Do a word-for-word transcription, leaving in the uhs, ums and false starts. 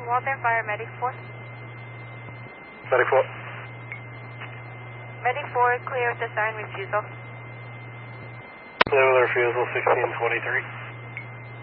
Walter, Fire Medic four. Medic four. Medic four, clear of the sign refusal. Clear with refusal, sixteen twenty-three.